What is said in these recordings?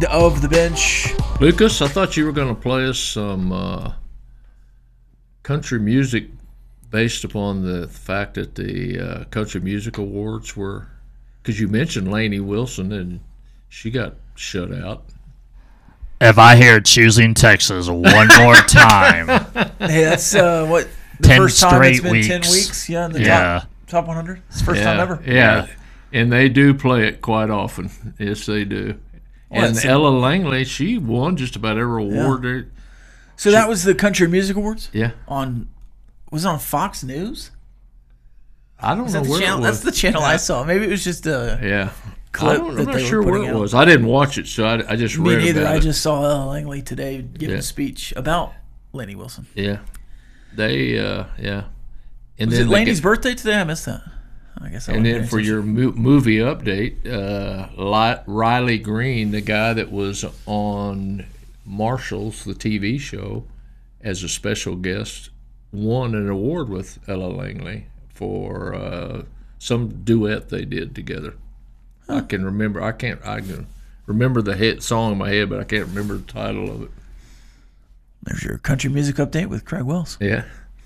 of the bench. Lucas, I thought you were going to play us some country music based upon the fact that the Country Music Awards were, because you mentioned Lainey Wilson and she got shut out. If I hear Choosing Texas one more time. Hey, that's what, the 10 first time it's straight been weeks. 10 weeks? Yeah, in the top 100? It's the first time ever? Yeah, and they do play it quite often. Yes, they do. Well, And Ella Langley, she won just about every award. Yeah. So that was the Country Music Awards? Yeah. Was it on Fox News? I don't know where it was. That's the channel I saw. Maybe it was just a clip. I'm not sure where it was. I didn't watch it, so I just read Me neither. about it. I just saw Ella Langley today giving a speech about Lainey Wilson. Yeah. They, And was it Lainey's birthday today? I missed that. I guess. And then for your movie update, Riley Green, the guy that was on Marshalls, the TV show, as a special guest, won an award with Ella Langley for some duet they did together. I can remember. I can remember the hit song in my head, but I can't remember the title of it. There's your country music update with Craig Wells. Yeah.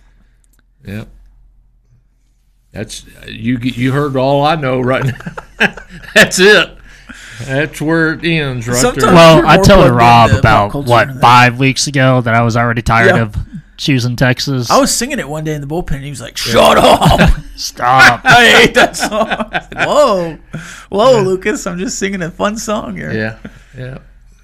That's you heard all I know right now. That's it. That's where it ends right Sometimes there. Well, I told Rob into about, pop culture 5 weeks ago that I was already tired of Choosing Texas. I was singing it one day in the bullpen, and he was like, "Shut up! Stop." I hate that song." I said, whoa, Lucas! I'm just singing a fun song here. Yeah.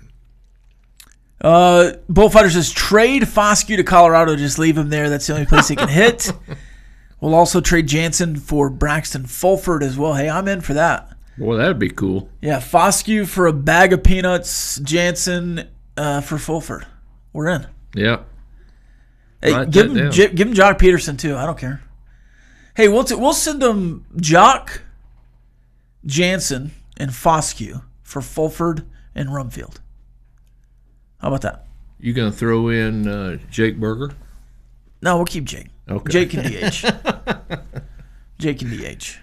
Bullfighter says trade Foscue to Colorado. Just leave him there. That's the only place he can hit. We'll also trade Jansen for Braxton Fulford as well. Hey, I'm in for that. Boy, that'd be cool. Yeah, Foscue for a bag of peanuts, Jansen for Fulford. We're in. Yeah. Hey, give him Jock Peterson too. I don't care. Hey, we'll send them Jock, Jansen, and Foscue for Fulford and Rumfield. How about that? You gonna throw in Jake Berger? No, we'll keep Jake. Okay. Jake can DH. Jake can DH.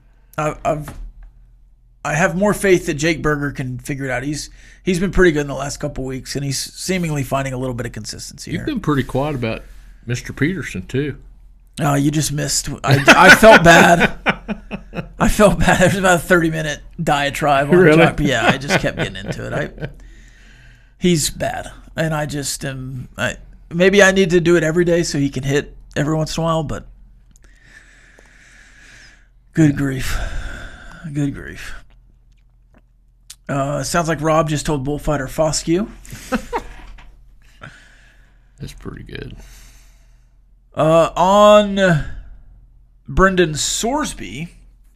I have more faith that Jake Berger can figure it out. He's been pretty good in the last couple of weeks, and he's seemingly finding a little bit of consistency here. You've been pretty quiet about Mr. Peterson too. Oh, you just missed. I felt bad. I felt bad. There was about a 30-minute diatribe on Really? Jock. Yeah, I just kept getting into it. He's bad, and I just am. Maybe I need to do it every day so he can hit every once in a while, but good grief. Sounds like Rob just told Bullfighter Foscue. That's pretty good. On Brendan Sorsby,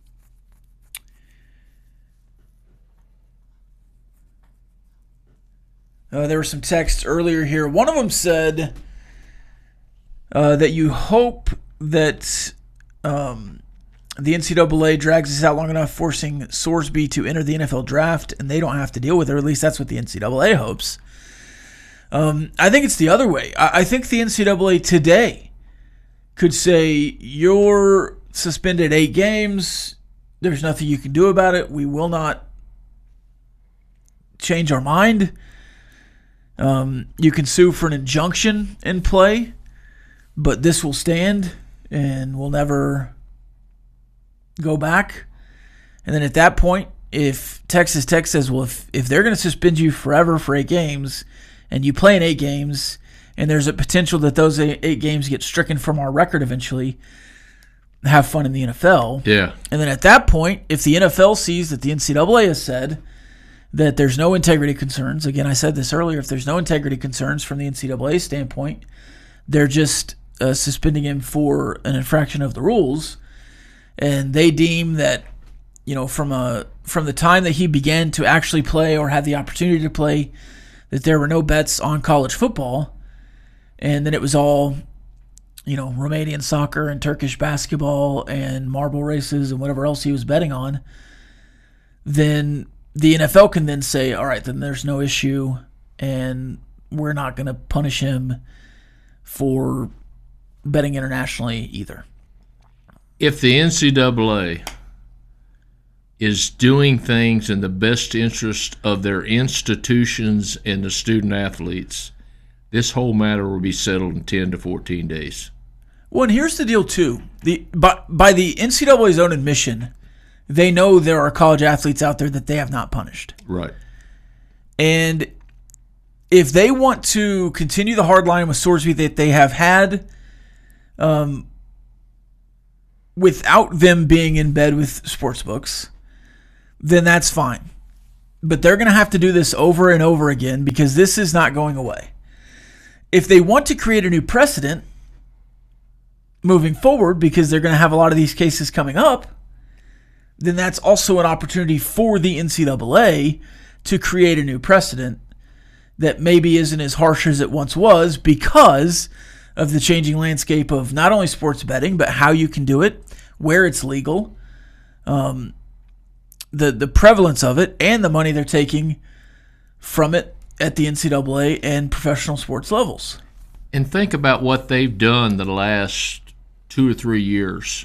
there were some texts earlier here. One of them said that you hope that the NCAA drags this out long enough, forcing Sorsby to enter the NFL draft, and they don't have to deal with it, or at least that's what the NCAA hopes. I think it's the other way. I think the NCAA today could say, you're suspended 8 games. There's nothing you can do about it. We will not change our mind. You can sue for an injunction in play, but this will stand and we'll never go back. And then at that point, if Texas Tech says, well, if they're going to suspend you forever for 8 games and you play in 8 games and there's a potential that those 8 games get stricken from our record eventually, have fun in the NFL. Yeah. And then at that point, if the NFL sees that the NCAA has said that there's no integrity concerns, again, I said this earlier, if there's no integrity concerns from the NCAA standpoint, they're just suspending him for an infraction of the rules, and they deem that, from the time that he began to actually play or had the opportunity to play, that there were no bets on college football, and then it was all, Romanian soccer and Turkish basketball and marble races and whatever else he was betting on, then the NFL can then say, all right, then there's no issue, and we're not going to punish him for betting internationally either. If the NCAA is doing things in the best interest of their institutions and the student athletes, this whole matter will be settled in 10 to 14 days. Well, and here's the deal, too. By the NCAA's own admission, they know there are college athletes out there that they have not punished. Right. And if they want to continue the hard line with Sorsby that they have had, without them being in bed with sportsbooks, then that's fine. But they're going to have to do this over and over again because this is not going away. If they want to create a new precedent moving forward, because they're going to have a lot of these cases coming up, then that's also an opportunity for the NCAA to create a new precedent that maybe isn't as harsh as it once was because of the changing landscape of not only sports betting, but how you can do it, where it's legal, the prevalence of it, and the money they're taking from it at the NCAA and professional sports levels. And think about what they've done the last 2 or 3 years.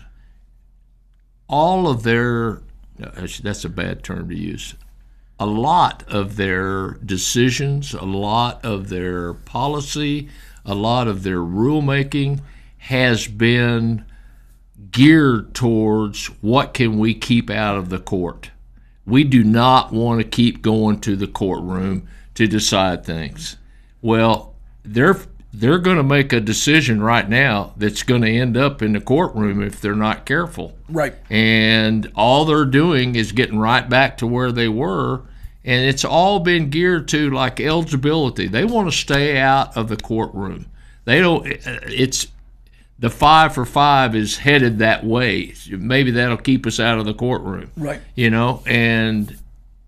All of their, that's a bad term to use, a lot of their decisions, a lot of their policy, a lot of their rulemaking has been geared towards what can we keep out of the court. We do not want to keep going to the courtroom to decide things. Well, they're going to make a decision right now that's going to end up in the courtroom if they're not careful. Right. And all they're doing is getting right back to where they were, and it's all been geared to like eligibility. They want to stay out of the courtroom. They don't. It's the 5 for 5 is headed that way. Maybe that'll keep us out of the courtroom. Right. And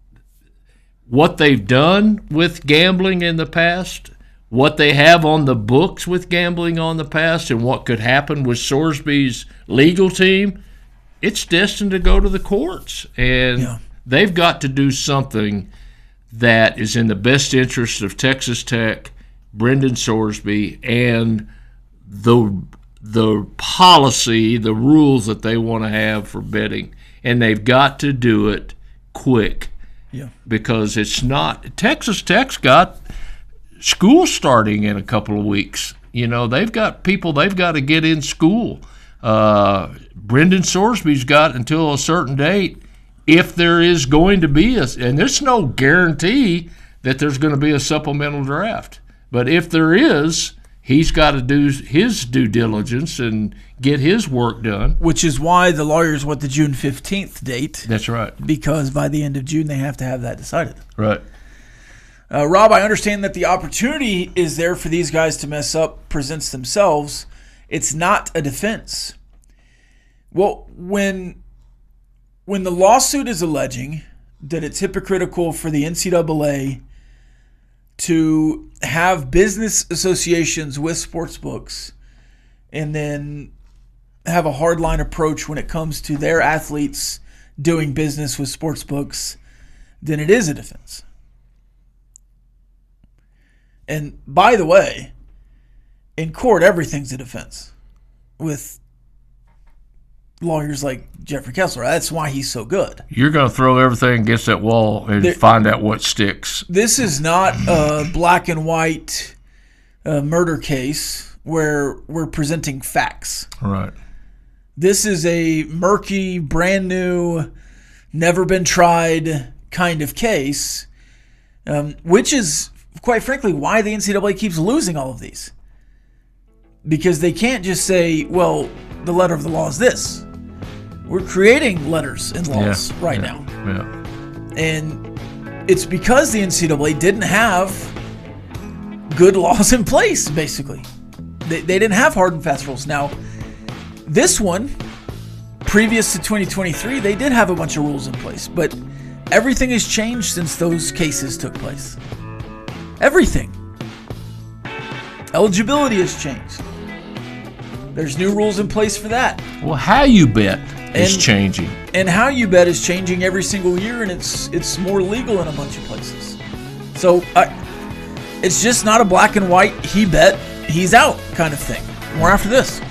what they've done with gambling in the past, what they have on the books with gambling on the past, and what could happen with Sorsby's legal team, it's destined to go to the courts. And they've got to do something that is in the best interest of Texas Tech, Brendan Sorsby, and the policy, the rules that they want to have for betting. And they've got to do it quick. Yeah. Because it's not – Texas Tech's got school starting in a couple of weeks. They've got people they've got to get in school. Brendan Sorsby's got until a certain date if there is going to be and there's no guarantee that there's going to be a supplemental draft. But if there is, he's got to do his due diligence and get his work done. Which is why the lawyers want the June 15th date. That's right. Because by the end of June, they have to have that decided. Right. Rob, I understand that the opportunity is there for these guys to mess up, presents themselves. It's not a defense. Well, when the lawsuit is alleging that it's hypocritical for the NCAA to have business associations with sportsbooks and then have a hardline approach when it comes to their athletes doing business with sportsbooks, then it is a defense. And by the way, in court, everything's a defense with lawyers like Jeffrey Kessler. That's why he's so good. You're going to throw everything against that wall and find out what sticks. This is not a black and white murder case where we're presenting facts. Right. This is a murky, brand new, never been tried kind of case, which is, quite frankly, why the NCAA keeps losing all of these. Because they can't just say, well, the letter of the law is this. We're creating letters and laws right now. Yeah. And it's because the NCAA didn't have good laws in place, basically. They didn't have hard and fast rules. Now, this one, previous to 2023, they did have a bunch of rules in place. But everything has changed since those cases took place. Everything. Eligibility has changed. There's new rules in place for that. Well, how you bet is changing. And how you bet is changing every single year, and it's more legal in a bunch of places. So it's just not a black and white, he bet, he's out kind of thing. More after this.